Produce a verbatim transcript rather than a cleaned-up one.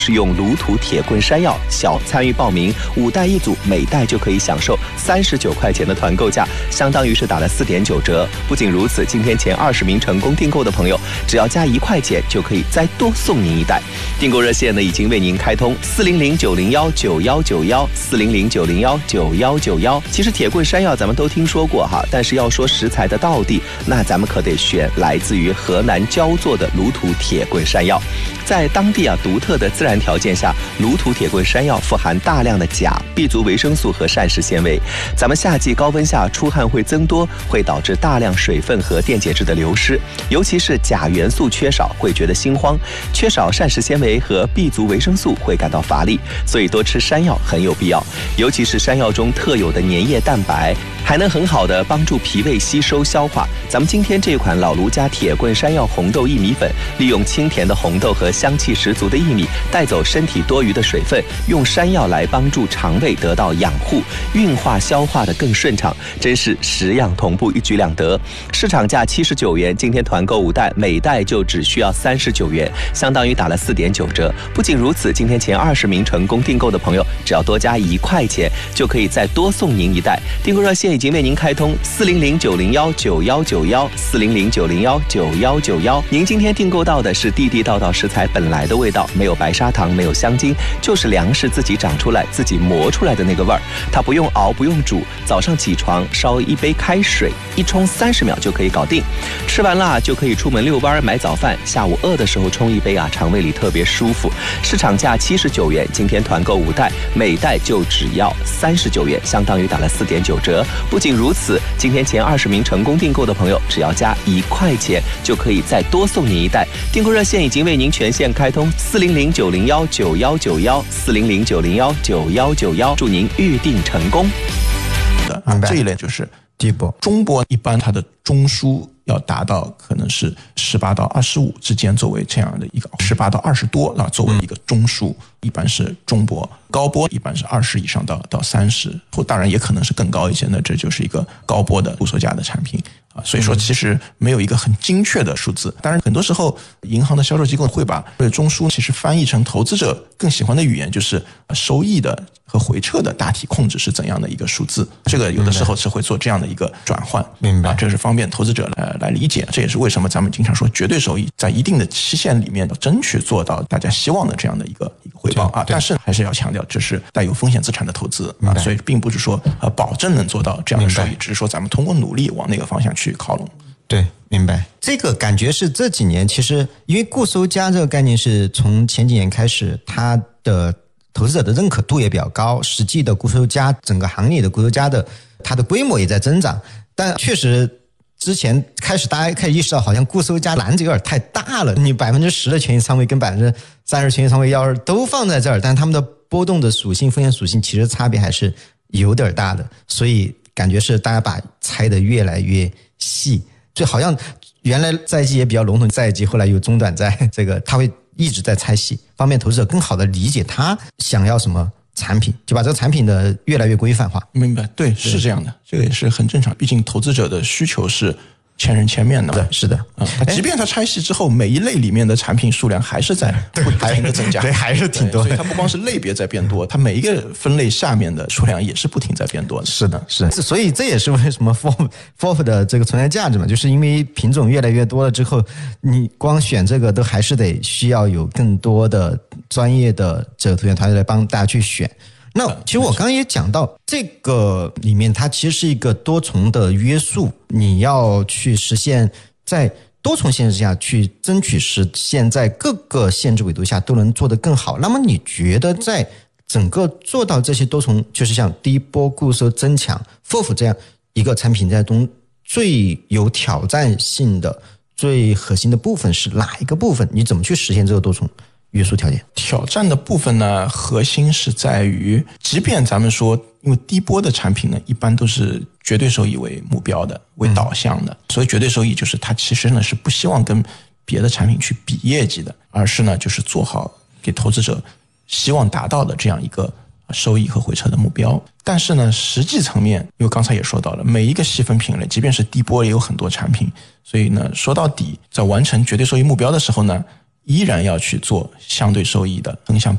是用卢图铁棍山药小参与报名，五袋一组，每袋就可以享受三十九块钱的团购价，相当于是打了四点九折。不仅如此，今天前二十名成功订购的朋友，只要加一块钱就可以再多送您一袋。订购热线呢已经为您开通四零零九零幺九幺九幺四零零九零幺九幺九幺。其实铁棍山药咱们都听说过哈，但是要说食材的道地，那咱们可得选来自于河南焦作的卢图铁棍山药。在当地啊独特的自然条件下，卢图铁棍山药富含大量的钾、B 族维生素和膳食纤维。咱们夏季高温下出汗会增多，会导致大量水分和电解质的流失，尤其是钾元素缺少会觉得心慌，缺少膳食纤维和 B 族维生素会感到乏力，所以多吃山药很有必要。尤其是山药中特有的粘液蛋白，还能很好的帮助脾胃吸收消化。咱们今天这款老卢家铁棍山药红豆薏米粉，利用清甜的红豆和香气十足的薏米，带走身体多余的水分，用山药来帮助肠胃得到养护，运化消化的更顺畅，真是十样同步，一举两得。市场价七十九元，今天团购五袋，每袋就只需要三十九元，相当于打了四点九折。不仅如此，今天前二十名成功订购的朋友，只要多加一块钱，就可以再多送您一袋。订购热线已经为您开通四零零九零幺九幺九幺四零零九零幺九幺九幺。您今天订购到的是地地道道食材本来的味道，没有白砂糖，没有香精，就是粮食自己长出来、自己磨出来的那个味儿。它不用熬，不用煮，早上起床烧一杯开水，一冲三十秒就可以搞定。吃完了就可以出门遛弯、买早饭，下午饿的时候冲一杯啊，肠胃里特别舒服。市场价七十九元，今天团购五袋，每袋就只要三十九元，相当于打了四点九折。不仅如此，今天前二十名成功订购的朋友，只要加一块钱就可以再多送您一袋。订购热线已经为您全线开通四零零九零幺九幺九幺四零零九零幺九幺九幺，祝您预定成功。 这一类就是低波、中波，一般它的中枢要达到可能是十八到二十五之间，作为这样的一个十八到二十多啊，作为一个中枢，一般是中波。高波一般是二十以上到到三十，或当然也可能是更高一些，那这就是一个高波的固收加的产品啊。所以说其实没有一个很精确的数字，当然很多时候银行的销售机构会把中枢其实翻译成投资者更喜欢的语言，就是收益的和回撤的大体控制是怎样的一个数字，这个有的时候是会做这样的一个转换， 明白？ 啊，这是方便投资者来来理解，这也是为什么咱们经常说绝对收益在一定的期限里面要争取做到大家希望的这样的一个一个回报啊，但是还是要强调这是带有风险资产的投资啊，所以并不是说呃保证能做到这样的收益，只是说咱们通过努力往那个方向去靠拢。 对，明白。这个感觉是这几年其实因为固收加这个概念是从前几年开始，它的投资者的认可度也比较高，实际的固收加整个行业的固收加的它的规模也在增长，但确实之前开始大家开始意识到好像固收加篮子有点太大了，你百分之十的权益仓位跟百分之三十权益仓位要是都放在这儿，但他们的波动的属性、风险属性其实差别还是有点大的，所以感觉是大家把拆得越来越细，就好像原来债基也比较笼统，债基后来有中短债，这个它会一直在拆细，方便投资者更好的理解他想要什么产品，就把这个产品的越来越规范化。 明白，对，是这样的，这个也是很正常，毕竟投资者的需求是千人千面的， 对，是的啊、嗯，即便它拆细之后，每一类里面的产品数量还是在不停的增加， 对，还是挺多的。 所以它不光是类别在变多，它每一个分类下面的数量也是不停在变多的。 是的，是的。所以这也是为什么 F O F F 的这个存在价值嘛，就是因为品种越来越多了之后，你光选这个都还是得需要有更多的专业的这个投研团队来帮大家去选。那其实我刚刚也讲到，这个里面它其实是一个多重的约束，你要去实现在多重限制下去争取实现在各个限制纬度下都能做得更好。那么你觉得在整个做到这些多重，就是像低波固收增强 F O F 这样一个产品在中最有挑战性的最核心的部分是哪一个部分？你怎么去实现这个多重约束条件？ 挑战的部分呢，核心是在于，即便咱们说，因为低波的产品呢，一般都是绝对收益为目标的、为导向的。所以绝对收益就是它其实呢是不希望跟别的产品去比业绩的，而是呢就是做好给投资者希望达到的这样一个收益和回撤的目标。但是呢，实际层面，因为刚才也说到了，每一个细分品类，即便是低波也有很多产品，所以呢，说到底，在完成绝对收益目标的时候呢，依然要去做相对收益的横向